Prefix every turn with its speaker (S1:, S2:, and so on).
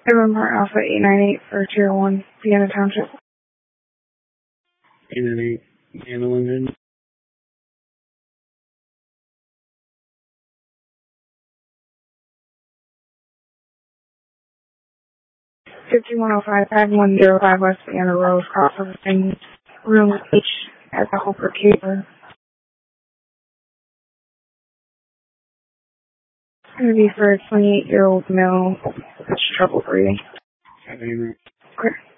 S1: November Alpha 898 for Tier 1, Vienna Township.
S2: 898, Vienna London.
S1: 5105, pad 105 West Vienna Road, crossover in room H at the Hooper Caper. It's going to be for a 28-year-old male that's trouble breathing.
S2: Okay.
S1: Okay.